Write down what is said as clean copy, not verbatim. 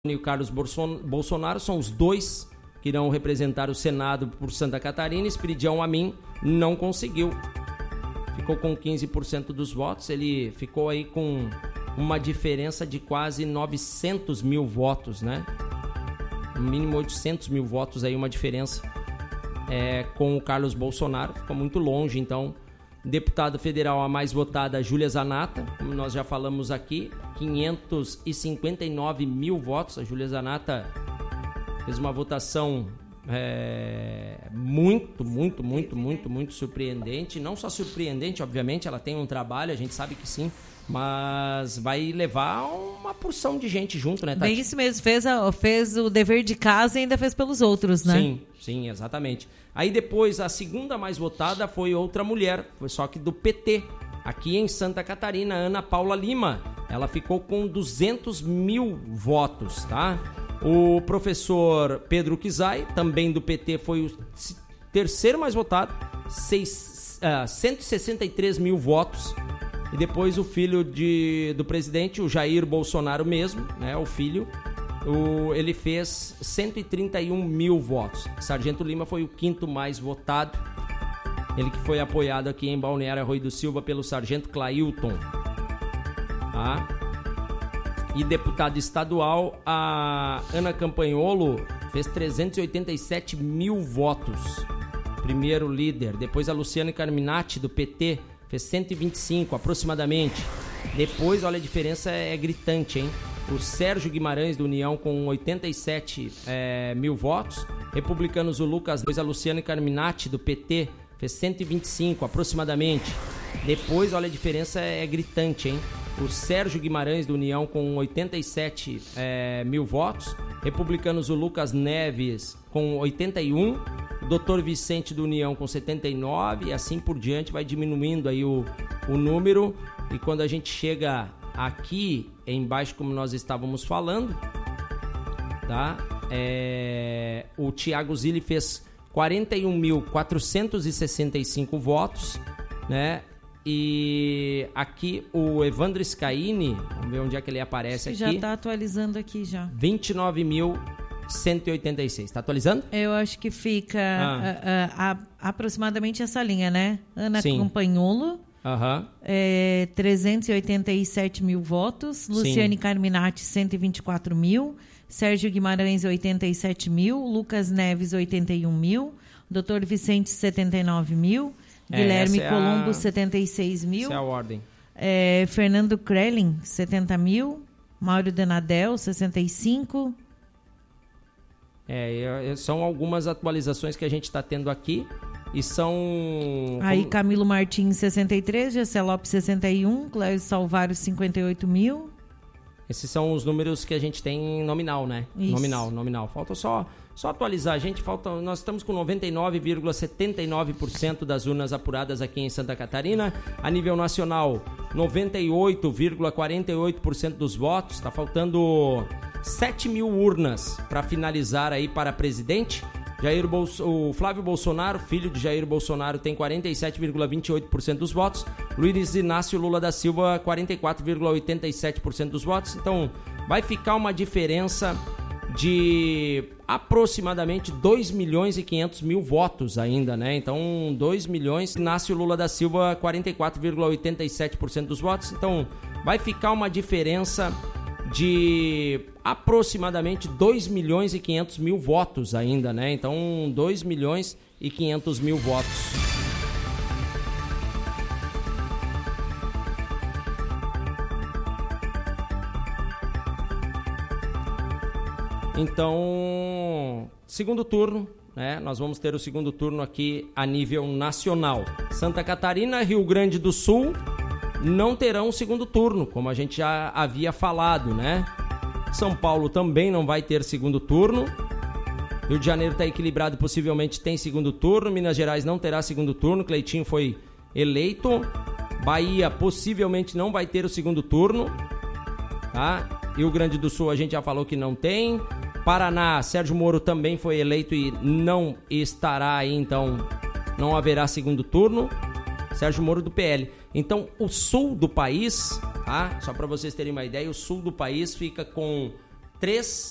e o Carlos Bolsonaro são os dois que irão representar o Senado por Santa Catarina. Esperidião Amin não conseguiu. Ficou com 15% dos votos. Ele ficou aí com uma diferença de quase 900 mil votos, né? No mínimo 800 mil votos aí, uma diferença com o Carlos Bolsonaro. Ficou muito longe, então. Deputado federal a mais votada, Júlia Zanata, como nós já falamos aqui, 559 mil votos. A Júlia Zanata fez uma votação muito surpreendente. Não só surpreendente, obviamente, ela tem um trabalho, a gente sabe que sim, mas vai levar uma porção de gente junto, né, Tati? Bem isso mesmo, fez o dever de casa e ainda fez pelos outros, né? Sim, exatamente. Aí depois, a segunda mais votada foi outra mulher, foi só que do PT, aqui em Santa Catarina, Ana Paula Lima. Ela ficou com 200 mil votos, tá? O professor Pedro Kizai, também do PT, foi o terceiro mais votado, 163 mil votos. E depois o filho do presidente, o Jair Bolsonaro mesmo, né, o filho, ele fez 131 mil votos. Sargento Lima foi o quinto mais votado. Ele que foi apoiado aqui em Balneário Arroio do Silva pelo Sargento Clailton. Tá? E deputado estadual, a Ana Campanholo fez 387 mil votos. Primeiro líder. Depois a Luciane Carminati, do PT, fez 125 aproximadamente. Depois, olha, a diferença é gritante, hein? O Sérgio Guimarães, do União, com 87 mil votos. Republicanos, o Lucas, depois a Luciane Carminati, do PT, fez 125 aproximadamente. Depois, olha, a diferença é gritante, hein? O Sérgio Guimarães, do União, com 87 mil votos. Republicanos, o Lucas Neves, com 81. O Dr. Vicente, do União, com 79. E assim por diante, vai diminuindo aí o número. E quando a gente chega aqui embaixo, como nós estávamos falando, tá? O Thiago Zilli fez 41.465 votos, né? E aqui o Evandro Scaini, vamos ver onde é que ele aparece aqui. Já está atualizando aqui já. 29.186. Está atualizando? Eu acho que fica aproximadamente essa linha, né? Ana Campanholo. 387 mil votos. Luciane Carminati, 124 mil. Sérgio Guimarães, 87 mil. Lucas Neves, 81 mil. Dr. Vicente, 79 mil. Guilherme Colombo, 76 mil. Essa é a ordem. Fernando Krellin, 70 mil. Mauro Denadel, 65. São algumas atualizações que a gente está tendo aqui. E são... Aí Camilo Martins, 63, Gessé Lopes, 61, Cléio Salvário, 58 mil. Esses são os números que a gente tem nominal, né? Isso. Nominal. Falta só atualizar. Nós estamos com 99,79% das urnas apuradas aqui em Santa Catarina. A nível nacional, 98,48% dos votos. Está faltando 7 mil urnas para finalizar aí para presidente. O Flávio Bolsonaro, filho de Jair Bolsonaro, tem 47,28% dos votos. Luiz Inácio Lula da Silva, 44,87% dos votos. Então, vai ficar uma diferença de aproximadamente 2 milhões e 500 mil votos ainda, né? Então, 2 milhões. Inácio Lula da Silva, 44,87% dos votos. Então, vai ficar uma diferença de aproximadamente 2 milhões e 500 mil votos ainda, né? Então, 2 milhões e 500 mil votos. Então, segundo turno, né? Nós vamos ter o segundo turno aqui a nível nacional. Santa Catarina, Rio Grande do Sul não terão o segundo turno, como a gente já havia falado, né? São Paulo também não vai ter segundo turno. Rio de Janeiro está equilibrado, possivelmente tem segundo turno. Minas Gerais não terá segundo turno, Cleitinho foi eleito. Bahia possivelmente não vai ter o segundo turno, tá? Rio Grande do Sul a gente já falou que não tem. Paraná, Sérgio Moro também foi eleito e não estará aí, então não haverá segundo turno. Sérgio Moro do PL. Então, o sul do país, tá? Só para vocês terem uma ideia, o sul do país fica com 3